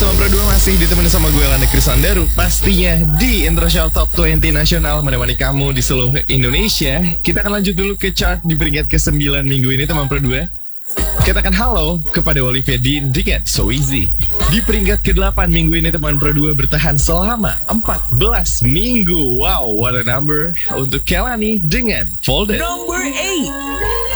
Teman Pro 2 masih ditemenin sama gue Landa Krisandaru. Pastinya di International Top 20 Nasional menemani kamu di seluruh Indonesia. Kita akan lanjut dulu ke chart di peringkat ke-9 minggu ini teman Pro 2. Katakan halo kepada Olivia Dean dengan So Easy. Di peringkat ke-8 minggu ini teman Pro 2 bertahan selama 14 minggu. Wow, what a number. Untuk Kelani dengan Folded. Number 8.